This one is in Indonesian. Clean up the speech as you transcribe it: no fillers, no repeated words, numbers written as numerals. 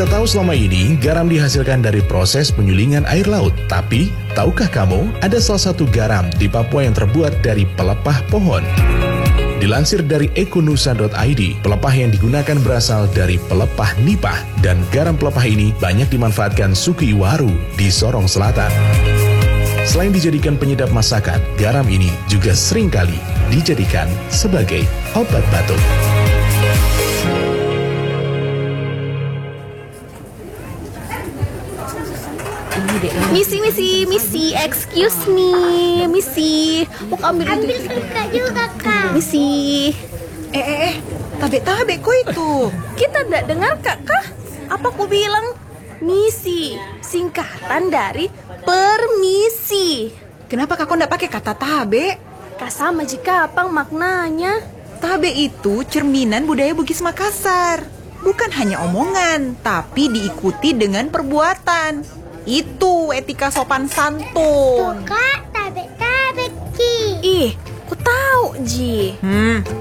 Kita tahu selama ini garam dihasilkan dari proses penyulingan air laut. Tapi, tahukah kamu ada salah satu garam di Papua yang terbuat dari pelepah pohon? Dilansir dari ekonusa.id, pelepah yang digunakan berasal dari pelepah nipah. Dan garam pelepah ini banyak dimanfaatkan suku Iwaru di Sorong Selatan. Selain dijadikan penyedap masakan, garam ini juga seringkali dijadikan sebagai obat batuk. Misi, excuse me, Misi. Mau ambil suka juga, Kak. Misi. Tabe kok itu. Kita tidak dengar, Kak. Apa ku bilang? Misi, singkatan dari permisi. Kenapa kakak ndak pakai kata tabe? Kak sama jika apa maknanya? Tabe itu cerminan budaya Bugis Makassar. Bukan hanya omongan, tapi diikuti dengan perbuatan. Itu etika sopan santun. Tuh, Kak, tabe Ki. Ih, ku tahu, Ji.